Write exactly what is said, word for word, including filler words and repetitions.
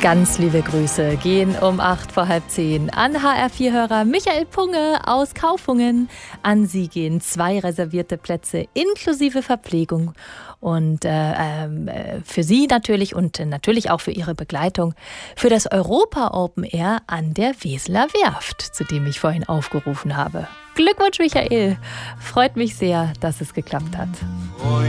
Ganz liebe Grüße gehen um acht vor halb zehn an H R vier-Hörer Michael Punge aus Kaufungen. An Sie gehen zwei reservierte Plätze inklusive Verpflegung und äh, äh, für Sie natürlich und natürlich auch für Ihre Begleitung für das Europa Open Air an der Weseler Werft, zu dem ich vorhin aufgerufen habe. Glückwunsch, Michael! Freut mich sehr, dass es geklappt hat.